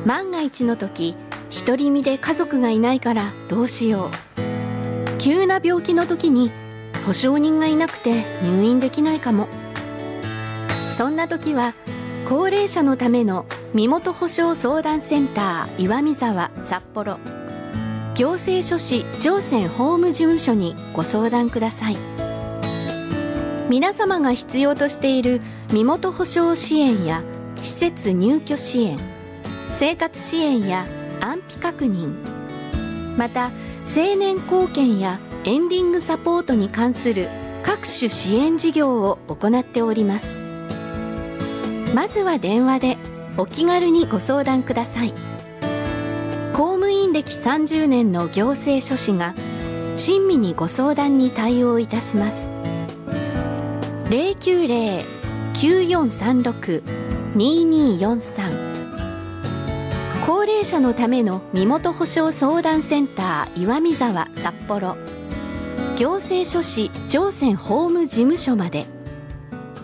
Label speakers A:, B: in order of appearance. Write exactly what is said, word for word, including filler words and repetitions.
A: 万が一の時、独り身で家族がいないからどうしよう。急な病気の時に保証人がいなくて入院できないかも。そんな時は高齢者のための身元保証相談センター岩見沢札幌行政書士上泉法務事務所にご相談ください。皆様が必要としている身元保証支援や施設入居支援、生活支援や安否確認、また成年後見やエンディングサポートに関する各種支援事業を行っております。まずは電話でお気軽にご相談ください。公務員歴さんじゅうねんの行政書士が親身にご相談に対応いたします。ゼロきゅうゼロ きゅうよんさんろく にによんさん、高齢者のための身元保証相談センター岩見沢札幌行政書士上泉法務事務所まで。